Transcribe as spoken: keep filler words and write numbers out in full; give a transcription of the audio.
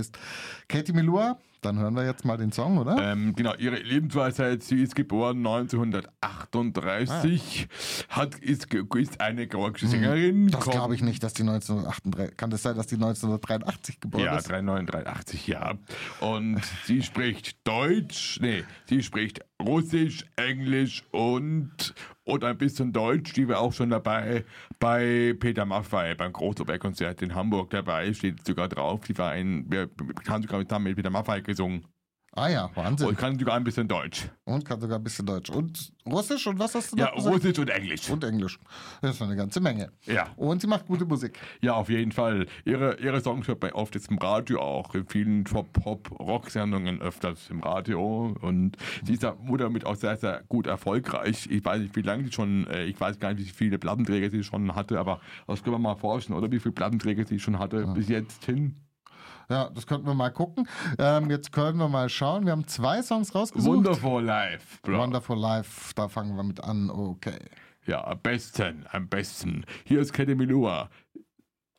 bist. Katie Melua, dann hören wir jetzt mal den Song, oder? Ähm, genau, ihre Lebensweisheit, sie ist geboren neunzehnhundertachtunddreißig, ah. hat, ist, ist eine georgische Sängerin. Das glaube ich nicht, dass die neunzehnhundertachtunddreißig, kann das sein, dass die neunzehnhundertdreiundachtzig geboren ja, ist? Ja, neunzehnhundertdreiundachtzig, ja. Und sie spricht Deutsch, nee, sie spricht Russisch, Englisch und, und ein bisschen Deutsch, die war auch schon dabei bei Peter Maffay, beim Großoperkonzert in Hamburg dabei, steht sogar drauf, die war ein, wir haben sogar zusammen mit Peter Maffay gesungen. Ah ja, Wahnsinn. Und kann sogar ein bisschen Deutsch. Und kann sogar ein bisschen Deutsch. Und Russisch und was hast du noch Ja, gesagt? Russisch und Englisch. Und Englisch. Das ist eine ganze Menge. Ja. Und sie macht gute Musik. Ja, auf jeden Fall. Ihre, ihre Songs hört man oft jetzt im Radio auch, in vielen Top-Pop-Rock-Sendungen öfters im Radio. Und sie ist damit auch sehr, sehr gut erfolgreich. Ich weiß nicht, wie lange sie schon, ich weiß gar nicht, wie viele Plattenträger sie schon hatte, aber das können wir mal forschen, oder? Wie viele Plattenträger sie schon hatte ja. bis jetzt hin? Ja, das könnten wir mal gucken. Ähm, jetzt können wir mal schauen. Wir haben zwei Songs rausgesucht. Wonderful Life. Bro. Wonderful Life, da fangen wir mit an. Okay. Ja, am besten, am besten. Hier ist Katie Melua.